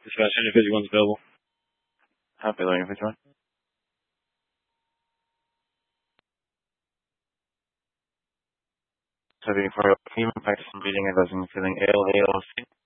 Dispatch, any 51's available. Happy learning, 51. So the for female practicing bleeding and doesn't feeling ill, ALC.